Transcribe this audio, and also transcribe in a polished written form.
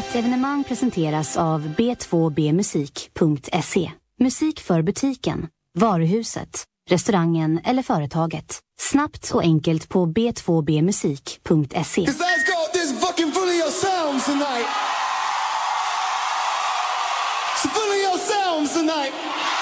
Ett evenemang presenteras av b2bmusik.se. Musik för butiken, varuhuset, restaurangen eller företaget. Snabbt och enkelt på b2bmusik.se. So full of yourselves tonight.